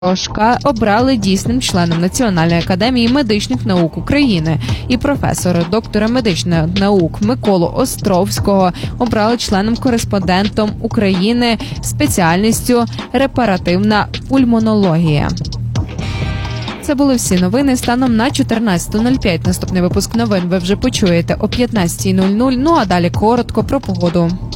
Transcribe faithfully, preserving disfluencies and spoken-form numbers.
Ошка обрали дійсним членом Національної академії медичних наук України, і професора, доктора медичних наук Миколу Островського обрали членом-кореспондентом України спеціальністю репаративна пульмонологія. Це були всі новини станом на чотирнадцяту нуль п'ять. Наступний випуск новин ви вже почуєте о п'ятнадцятій нуль нуль. Ну а далі коротко про погоду.